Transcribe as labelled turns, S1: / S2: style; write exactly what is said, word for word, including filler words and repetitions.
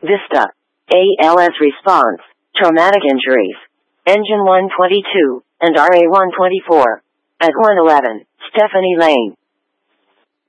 S1: Vista. A L S response. Traumatic injuries. Engine one twenty-two, and R A one twenty-four. At one eleven, Stephanie Lane.